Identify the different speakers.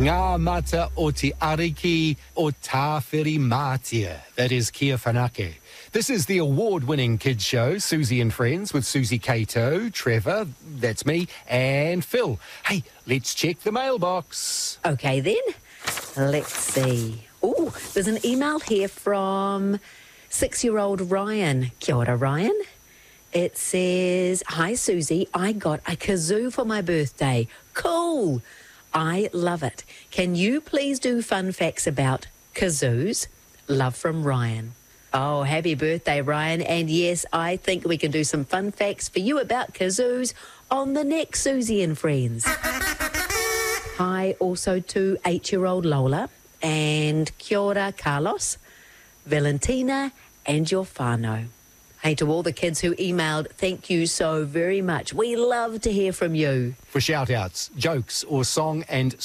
Speaker 1: Ngā mata o te ariki o tāwhiri mātia. That is Kia Whanake. This is the award-winning kids show, Susie and Friends, with Susie Cato, Trevor, that's me, and Phil. Hey, let's check the mailbox.
Speaker 2: Okay then, let's see. Oh, there's an email here from 6-year-old Ryan. Kia ora, Ryan. It says, "Hi Susie, I got a kazoo for my birthday. Cool. I love it. Can you please do fun facts about kazoos? Love from Ryan." Oh, happy birthday, Ryan. And yes, I think we can do some fun facts for you about kazoos on the next Susie and Friends. Hi also to 8-year-old Lola and kia ora, Carlos, Valentina and your whānau. Hey, to all the kids who emailed, thank you so very much. We love to hear from you.
Speaker 1: For shout-outs, jokes or song and